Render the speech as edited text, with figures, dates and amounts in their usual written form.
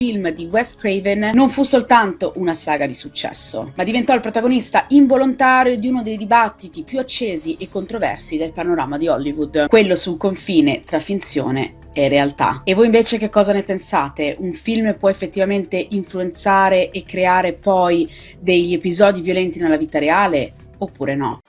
film di Wes Craven non fu soltanto una saga di successo, ma diventò il protagonista involontario di uno dei dibattiti più accesi e controversi del panorama di Hollywood, quello sul confine tra finzione e realtà. E voi invece che cosa ne pensate? Un film può effettivamente influenzare e creare poi degli episodi violenti nella vita reale oppure no?